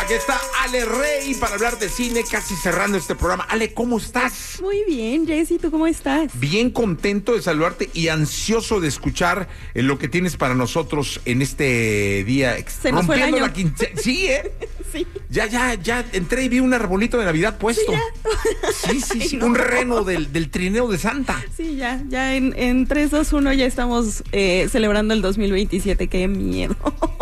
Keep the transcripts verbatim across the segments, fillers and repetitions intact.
Aquí está Ale Rey para hablar de cine, casi cerrando este programa. Ale, ¿cómo estás? Muy bien, Jessy, ¿tú cómo estás? Bien contento de saludarte y ansioso de escuchar eh, lo que tienes para nosotros en este día. Se nos fue el año. La quince... Sí, ¿eh? Sí. Ya, ya, ya entré y vi un arbolito de Navidad puesto. Sí, sí, sí, sí. No. Un reno del, del trineo de Santa. Sí, ya, ya en, en tres, dos, uno ya estamos eh, celebrando el dos mil veintisiete. ¡Qué miedo!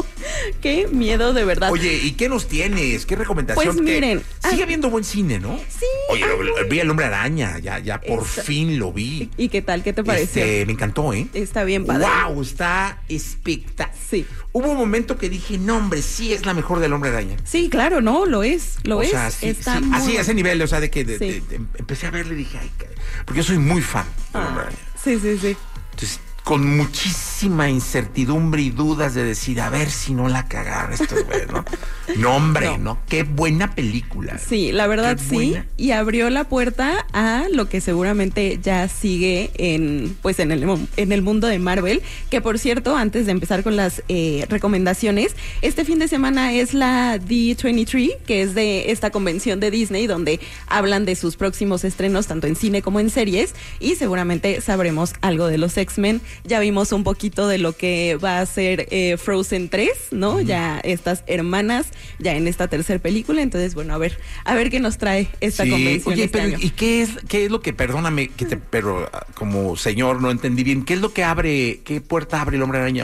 ¡Qué miedo, de verdad! Oye, ¿y qué nos tienes? ¿Qué recomendación? Pues miren... Sigue ah, habiendo buen cine, ¿no? Sí. Oye, ah, lo, vi el Hombre Araña, ya, ya por Esta... fin lo vi. ¿Y qué tal? ¿Qué te pareció? Este, me encantó, ¿eh? Está bien padre. ¡Wow! Está espectacular. Sí. Hubo un momento que dije, no, hombre, sí es la mejor del Hombre Araña. Sí, claro, no, lo es, lo o es. Sea, sí, Está sí, muy... así, a ese nivel, o sea, de que de, sí. de, de, empecé a verle y dije, ay, porque yo soy muy fan del ah, Hombre Araña. Sí, sí, sí. Entonces, con muchísima incertidumbre y dudas de decir, a ver si no la cagaron estos güeyes, ¿no? No, hombre, no. ¿no? Qué buena película. Sí, la verdad Qué sí, buena. Y abrió la puerta a lo que seguramente ya sigue en, pues en el, en el mundo de Marvel, que por cierto, antes de empezar con las eh, recomendaciones, este fin de semana es la D veintitrés, que es de esta convención de Disney, donde hablan de sus próximos estrenos, tanto en cine como en series, y seguramente sabremos algo de los X-Men. Ya vimos un poquito de lo que va a ser eh, Frozen tres, ¿no? Uh-huh. Ya estas hermanas, ya en esta tercera película, entonces, bueno, a ver, a ver qué nos trae esta sí. convención. Oye, este pero año. ¿y qué es, qué es lo que, perdóname, que te, pero como señor no entendí bien, qué es lo que abre, qué puerta abre el Hombre Araña?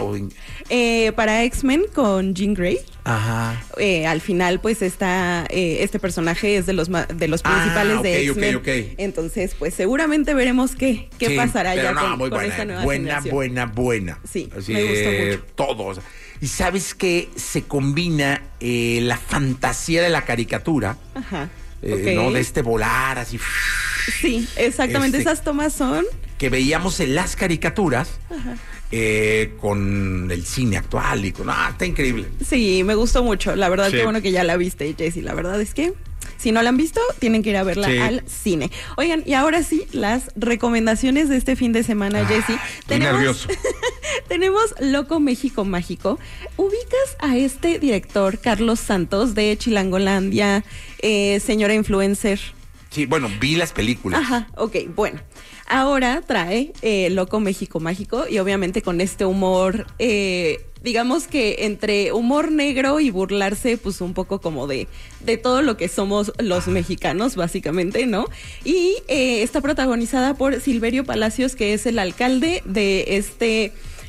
Eh, para X-Men con Jean Grey. Ajá. Eh, al final, pues, está, eh, este personaje es de los de los principales ah, okay, de X-Men. Okay, okay. Entonces, pues, seguramente veremos qué, qué sí, pasará ya no, con, muy con buena, esta nueva buena, generación. Buena, buena, buena. Sí, Así, me gustó mucho. Todos. Y sabes que se combina eh, la fantasía de la caricatura, Ajá, eh, okay. ¿no? De este volar así. Sí, exactamente, este, esas tomas son... Que veíamos en las caricaturas, Ajá. Eh, con el cine actual y con... Ah, está increíble. Sí, me gustó mucho, la verdad, sí. Qué bueno que ya la viste, Jessy, la verdad es que... Si no la han visto, tienen que ir a verla sí. al cine. Oigan, y ahora sí, las recomendaciones de este fin de semana, ah, Jessy. Estoy tenemos, nervioso. Tenemos Loco México Mágico. ¿Ubicas a este director, Carlos Santos, de Chilangolandia, eh, señora influencer? Sí, bueno, vi las películas. Ajá, ok, bueno. Ahora trae eh, Loco México Mágico y obviamente con este humor... Eh, digamos que entre humor negro y burlarse, pues un poco como de, de todo lo que somos los mexicanos, básicamente, ¿no? Y eh, está protagonizada por Silverio Palacios, que es el alcalde de este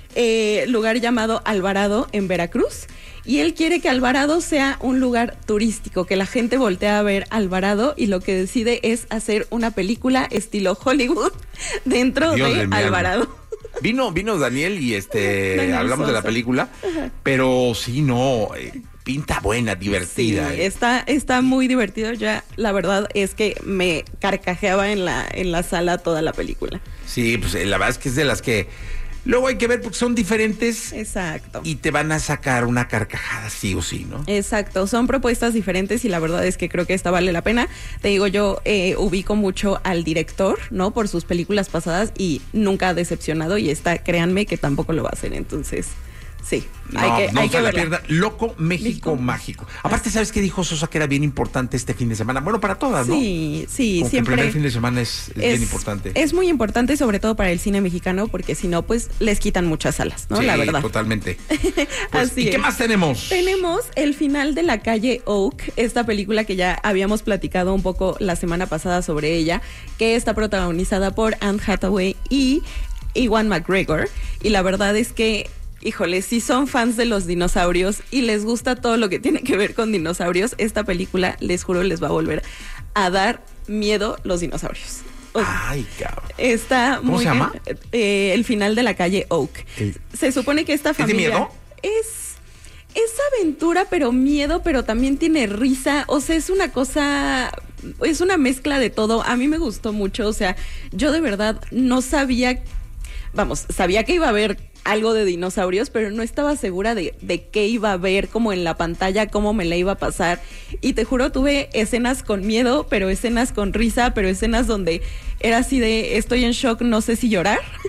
eh, lugar llamado Alvarado en Veracruz. Y él quiere que Alvarado sea un lugar turístico, que la gente voltee a ver Alvarado, y lo que decide es hacer una película estilo Hollywood dentro Dios de, de Alvarado. Vino, vino Daniel y este Daniel hablamos Sosa. De la película, Ajá. Pero sí, no, eh, pinta buena, divertida. Sí, eh. está, está muy divertido. Ya, la verdad es que me carcajeaba en la, en la sala toda la película. Sí, pues la verdad es que es de las que luego hay que ver porque son diferentes. Exacto. Y te van a sacar una carcajada sí o sí, ¿no? Exacto, son propuestas diferentes y la verdad es que creo que esta vale la pena. Te digo, yo eh, ubico mucho al director, ¿no? Por sus películas pasadas y nunca ha decepcionado, y esta, créanme que tampoco lo va a hacer, entonces... Sí, no, hay que, no hay que la verla. Pierda. Loco México, México Mágico. Aparte, ¿sabes qué dijo Sosa que era bien importante este fin de semana? Bueno, para todas, ¿no? Sí, sí, como siempre. Que el primer fin de semana es, es, es bien importante. Es muy importante, sobre todo para el cine mexicano, porque si no, pues les quitan muchas salas, ¿no? Sí, la verdad. Totalmente. Pues, Así ¿y es. qué más tenemos? Tenemos El final de la calle Oak, esta película que ya habíamos platicado un poco la semana pasada sobre ella, que está protagonizada por Anne Hathaway y Ewan McGregor, y la verdad es que híjole, si son fans de los dinosaurios y les gusta todo lo que tiene que ver con dinosaurios, esta película, les juro, les va a volver a dar miedo los dinosaurios. O sea, ay, cabrón. Está ¿Cómo muy se llama? Eh, El final de la calle Oak. El... Se supone que esta familia... ¿Es de miedo? Es... Es aventura, pero miedo, pero también tiene risa. O sea, es una cosa... Es una mezcla de todo. A mí me gustó mucho. O sea, yo de verdad no sabía... Vamos, sabía que iba a haber algo de dinosaurios, pero no estaba segura de, de qué iba a ver como en la pantalla, cómo me la iba a pasar. Y te juro, tuve escenas con miedo, pero escenas con risa, pero escenas donde era así de estoy en shock, no sé si llorar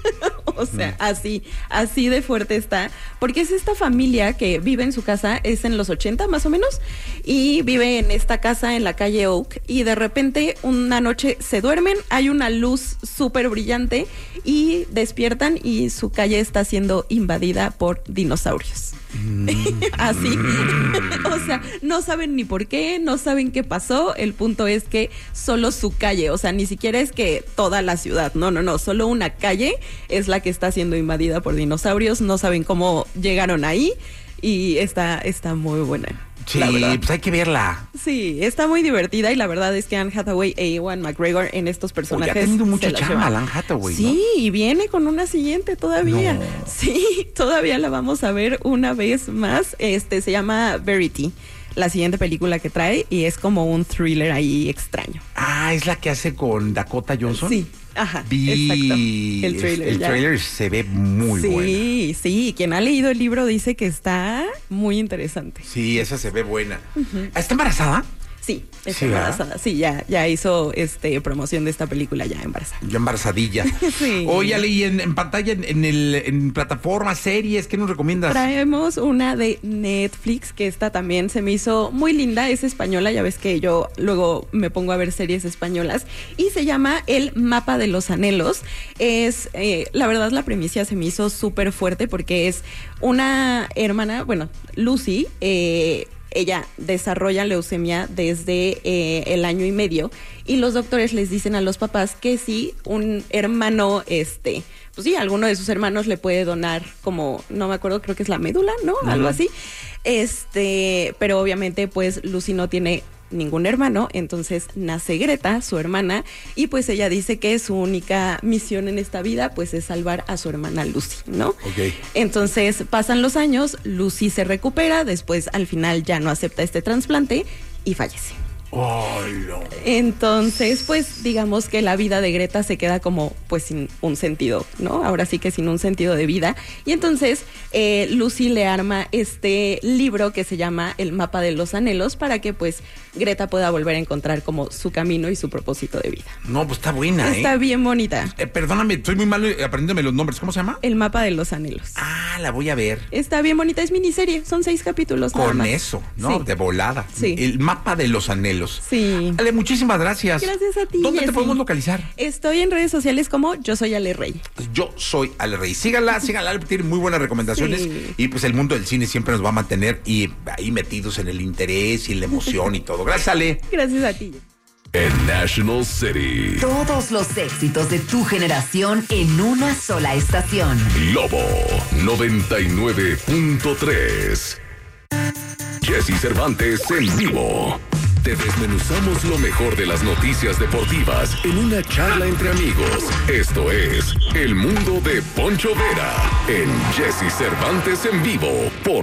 O sea, mm. así, así de fuerte está, porque es esta familia que vive en su casa, es en los ochenta más o menos, y vive en esta casa en la calle Oak, y de repente una noche se duermen, hay una luz súper brillante, y despiertan y su calle está siendo invadida por dinosaurios. Mm. Así. O sea, no saben ni por qué, no saben qué pasó. El punto es que solo su calle, o sea, ni siquiera es que toda la ciudad, no, no, no, solo una calle es la que está siendo invadida por dinosaurios. No saben cómo llegaron ahí y está, está muy buena. Sí, pues hay que verla. Sí, está muy divertida y la verdad es que Anne Hathaway e Ewan McGregor en estos personajes. Oye, ha tenido mucha chamba Anne Hathaway, Sí, ¿no? Y viene con una siguiente todavía. No. Sí, todavía la vamos a ver una vez más. Este se llama Verity, la siguiente película que trae, y es como un thriller ahí extraño. Ah, ¿es la que hace con Dakota Johnson? Sí. Ajá, Vi exacto. El trailer, el trailer se ve muy sí, buena. Sí, sí. Quien ha leído el libro dice que está muy interesante. Sí, esa se ve buena. Uh-huh. ¿Está embarazada? Sí, está sí, embarazada. ¿verdad? Sí, ya, ya hizo este promoción de esta película ya embarazada. Ya embarazadilla. Sí. Oye, Ale, y en, en pantalla, en, en, el, en plataformas, series, ¿qué nos recomiendas? Traemos una de Netflix, que esta también se me hizo muy linda, es española, ya ves que yo luego me pongo a ver series españolas, y se llama El Mapa de los Anhelos. Es, eh, la verdad, la premisa se me hizo súper fuerte porque es una hermana, bueno, Lucy, eh, ella desarrolla leucemia desde eh, el año y medio, y los doctores les dicen a los papás que si un hermano, este, pues sí, alguno de sus hermanos le puede donar como, no me acuerdo, creo que es la médula, ¿no? Uh-huh. Algo así. Este, pero obviamente pues Lucy no tiene ningún hermano, entonces nace Greta, su hermana, y pues ella dice que su única misión en esta vida pues es salvar a su hermana Lucy, ¿no? Okay. Entonces pasan los años, Lucy se recupera, después al final ya no acepta este trasplante y fallece. Oh, no. Entonces, pues, digamos que la vida de Greta se queda como, pues, sin un sentido, ¿no? Ahora sí que sin un sentido de vida. Y entonces, eh, Lucy le arma este libro que se llama El Mapa de los Anhelos para que, pues, Greta pueda volver a encontrar como su camino y su propósito de vida. No, pues está buena, Está ¿eh? bien bonita. Eh, perdóname, estoy muy malo aprendiéndome los nombres. ¿Cómo se llama? El Mapa de los Anhelos. Ah, la voy a ver. Está bien bonita, es miniserie, son seis capítulos. Con nada más. eso, ¿no? Sí. De volada. Sí. El Mapa de los Anhelos. Sí. Ale, muchísimas gracias. Gracias a ti. ¿Dónde Jessy? te podemos localizar? Estoy en redes sociales como Yo Soy Ale Rey. Pues yo soy Ale Rey. Síganla, síganla, tiene muy buenas recomendaciones. Sí. Y pues el mundo del cine siempre nos va a mantener y ahí metidos en el interés y en la emoción y todo. Gracias, Ale. Gracias a ti. En National City. Todos los éxitos de tu generación en una sola estación. Lobo noventa y nueve punto tres. Jessy Cervantes en vivo. Te desmenuzamos lo mejor de las noticias deportivas en una charla entre amigos. Esto es El Mundo de Poncho Vera en Jessy Cervantes en vivo por